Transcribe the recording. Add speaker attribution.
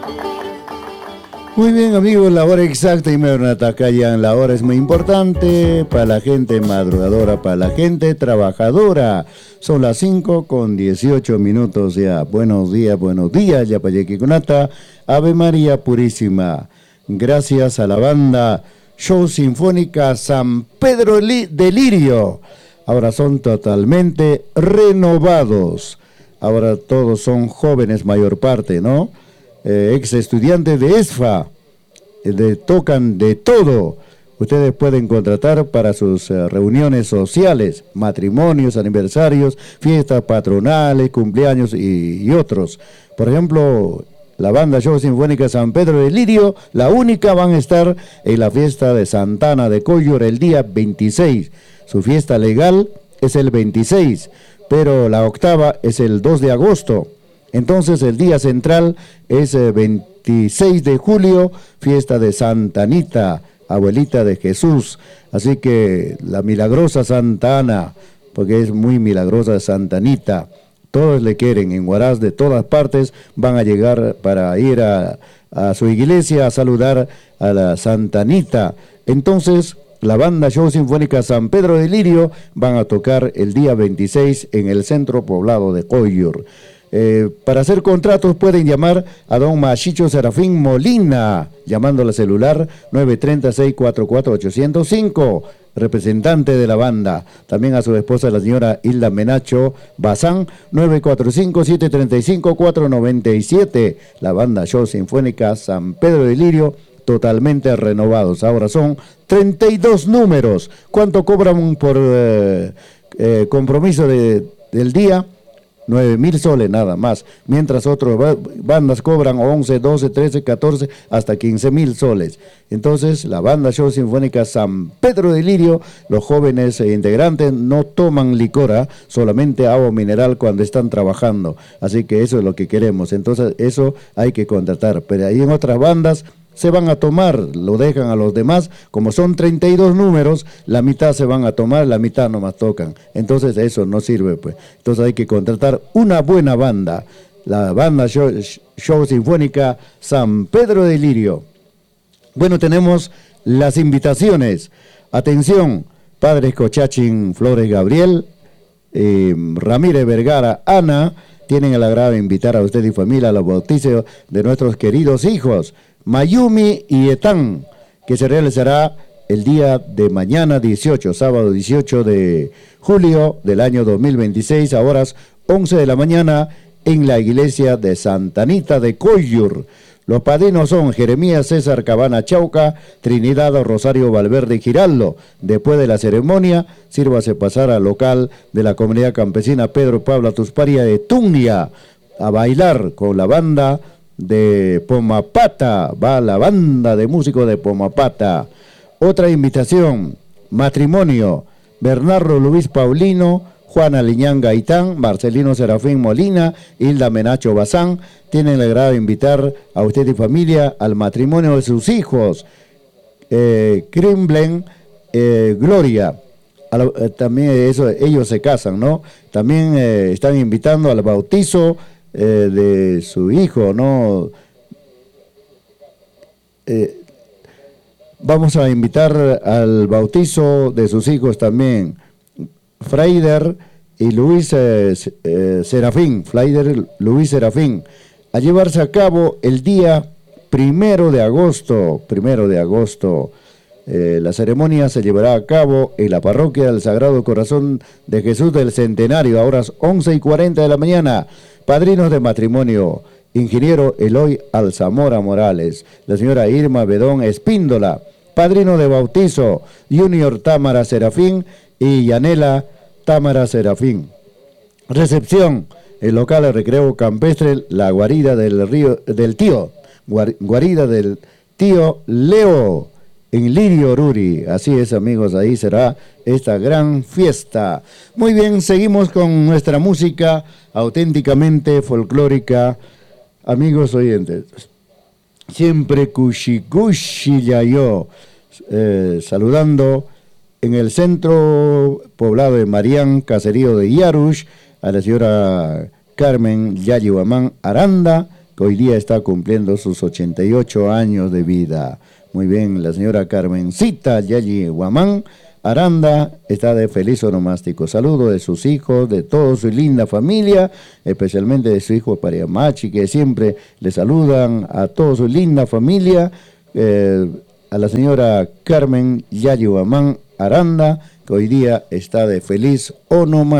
Speaker 1: Muy bien, amigos, la hora exacta y me atacayan. La hora es muy importante para la gente madrugadora, para la gente trabajadora. Son las 5:18 ya. Buenos días, Yapayequi Kunata, Ave María Purísima. Gracias a la banda Show Sinfónica San Pedro de Lirio. Ahora son totalmente renovados. Ahora todos son jóvenes, mayor parte, ¿no? Ex estudiantes de ESFA, tocan de todo. Ustedes pueden contratar para sus reuniones sociales, matrimonios, aniversarios, fiestas patronales, cumpleaños y otros. Por ejemplo, la banda Show Sinfónica San Pedro de Lirio, la única, van a estar en la fiesta de Santana de Coyur el día 26. Su fiesta legal es el 26, pero la octava es el 2 de agosto. Entonces el día central es 26 de julio, fiesta de Santa Anita, abuelita de Jesús. Así que la milagrosa Santa Ana, porque es muy milagrosa Santa Anita. Todos le quieren, en Huaraz de todas partes van a llegar para ir a su iglesia a saludar a la Santa Anita. Entonces la banda Show Sinfónica San Pedro de Lirio van a tocar el día 26 en el centro poblado de Coyur. Para hacer contratos pueden llamar a don Machicho Serafín Molina, llamándole al celular 930-644-805, representante de la banda. También a su esposa, la señora Hilda Menacho Bazán, 945-735-497. La banda Show Sinfónica San Pedro de Lirio, totalmente renovados. Ahora son 32 números. ¿Cuánto cobran por compromiso del día? 9,000 soles nada más, mientras otras bandas cobran 11, 12, 13, 14, hasta 15,000 soles. Entonces, la banda Show Sinfónica San Pedro de Lirio, los jóvenes integrantes no toman licor, solamente agua mineral cuando están trabajando. Así que eso es lo que queremos. Entonces, eso hay que contratar. Pero ahí en otras bandas se van a tomar, lo dejan a los demás, como son 32 números, la mitad se van a tomar, la mitad nomás tocan. Entonces eso no sirve, pues. Entonces hay que contratar una buena banda, la banda Show Sinfónica San Pedro de Lirio. Bueno, tenemos las invitaciones. Atención, padres Cochachín Flores Gabriel, Ramírez Vergara Ana, tienen el agrado de invitar a usted y familia a los bautizos de nuestros queridos hijos, Mayumi y Etán, que se realizará el día de mañana 18, sábado 18 de julio del año 2026, a horas 11 de la mañana, en la iglesia de Santa Anita de Coyur. Los padrinos son Jeremías César Cabana Chauca, Trinidad Rosario Valverde Giraldo. Después de la ceremonia, sírvase pasar al local de la comunidad campesina Pedro Pablo Tusparia de Tunia a bailar con la banda de Pomapata. Va la banda de músicos de Pomapata. Otra invitación, matrimonio, Bernardo Luis Paulino, Juana Liñán Gaitán, Marcelino Serafín Molina, Hilda Menacho Bazán, tienen el agrado de invitar a usted y familia al matrimonio de sus hijos, Crimblen, Gloria. También eso, ellos se casan, ¿no? También están invitando al bautizo de su hijo, ¿no? Vamos a invitar al bautizo de sus hijos también, Fraider y Luis Serafín, Fraider Luis Serafín, a llevarse a cabo el día 1 de agosto. La ceremonia se llevará a cabo en la parroquia del Sagrado Corazón de Jesús del Centenario, a horas 11:40 de la mañana. Padrinos de matrimonio, ingeniero Eloy Alzamora Morales, la señora Irma Bedón Espíndola. Padrino de bautizo, Junior Támara Serafín y Yanela Támara Serafín. Recepción, el local de recreo campestre, la guarida del tío Leo, en Lirio Ruri. Así es, amigos, ahí será esta gran fiesta. Muy bien, seguimos con nuestra música auténticamente folclórica. Amigos oyentes, siempre cushi yayo, saludando en el centro poblado de Marián, caserío de Yarush, a la señora Carmen Yayihuamán Aranda, que hoy día está cumpliendo sus 88 años de vida. Muy bien, la señora Carmencita Yayi Guamán Aranda está de feliz onomástico. Saludo de sus hijos, de toda su linda familia, especialmente de su hijo Pariamachi, que siempre le saludan a toda su linda familia. A la señora Carmen Yayi Guamán Aranda, que hoy día está de feliz onomástico.